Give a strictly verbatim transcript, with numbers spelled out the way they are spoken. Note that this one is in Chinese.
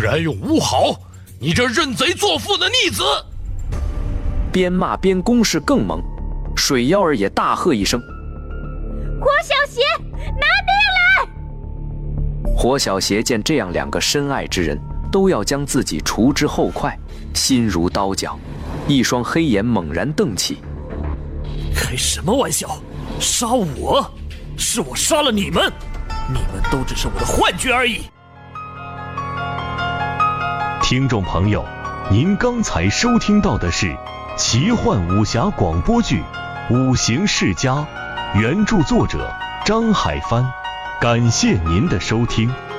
然用武好，你这认贼作父的逆子！ 边骂边攻势更猛，水妖儿也大喝一声： 火小邪，拿命来！ 火小邪见这样两个深爱之人都要将自己除之后快，心如刀绞，一双黑眼猛然瞪起。 开什么玩笑？杀我？是我杀了你们，你们都只是我的幻觉而已。 听众朋友，您刚才收听到的是奇幻武侠广播剧《五行世家》，原著作者张海帆，感谢您的收听。